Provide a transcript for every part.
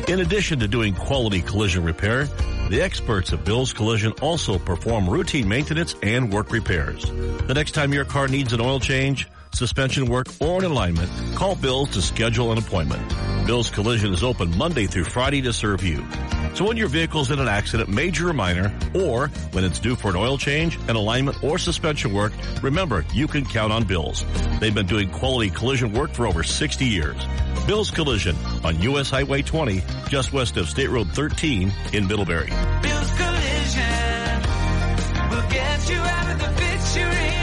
In addition to doing quality collision repair, the experts at Bill's Collision also perform routine maintenance and work repairs. The next time your car needs an oil change, suspension work, or an alignment, call Bill's to schedule an appointment. Bill's Collision is open Monday through Friday to serve you. So when your vehicle's in an accident, major or minor, or when it's due for an oil change, an alignment, or suspension work, remember, you can count on Bill's. They've been doing quality collision work for over 60 years. Bill's Collision on U.S. Highway 20, just west of State Road 13 in Middlebury. Bill's Collision will get you out of the fix you're in.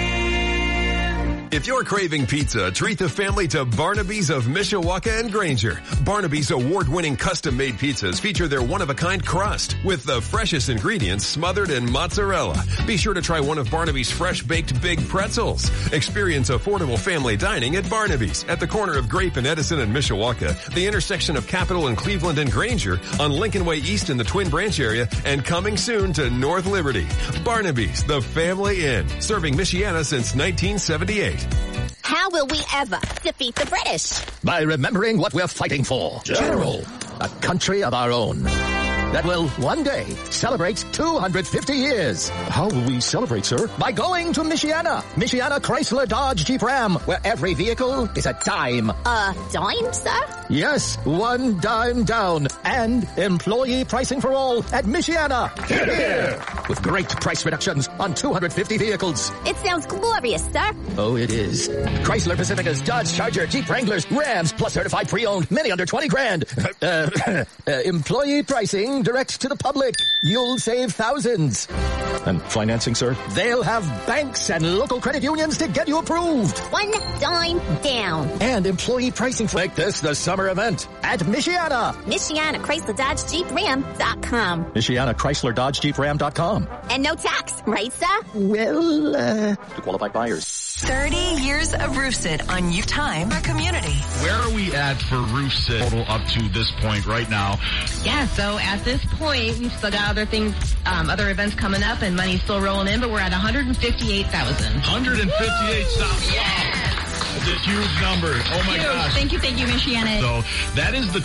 If you're craving pizza, treat the family to Barnaby's of Mishawaka and Granger. Barnaby's award-winning custom-made pizzas feature their one-of-a-kind crust with the freshest ingredients smothered in mozzarella. Be sure to try one of Barnaby's fresh-baked big pretzels. Experience affordable family dining at Barnaby's at the corner of Grape and Edison and Mishawaka, the intersection of Capitol and Cleveland and Granger, on Lincoln Way East in the Twin Branch area, and coming soon to North Liberty. Barnaby's, the family inn, serving Michiana since 1978. How will we ever defeat the British? By remembering what we're fighting for. General. A country of our own. That will one day celebrate 250 years. How will we celebrate, sir? By going to Michiana. Michiana Chrysler Dodge Jeep Ram, where every vehicle is a dime. A dime, sir? Yes, one dime down. And employee pricing for all at Michiana. Here. With great price reductions on 250 vehicles. It sounds glorious, sir. Oh, it is. Chrysler Pacificas, Dodge Charger, Jeep Wranglers, Rams, plus certified pre-owned, many under 20 grand. Employee pricing direct to the public. You'll save thousands. And financing, sir? They'll have banks and local credit unions to get you approved. One dime down. And employee pricing like this, the summer event at Michiana. Michiana Chrysler Dodge Jeep Ram.com. Michiana Chrysler Dodge Jeep Ram.com. And no tax, right, sir? Well, to qualified buyers. 30 years of Roofsit on your time, our community. Where are we at for Roofsit total up to this point right now? Yeah, so at this point, we've still got other things, other events coming up, and money's still rolling in, but we're at 158,000. 158,000. Yeah. That's a huge number. Oh my gosh. Thank you, Michiana. So that is the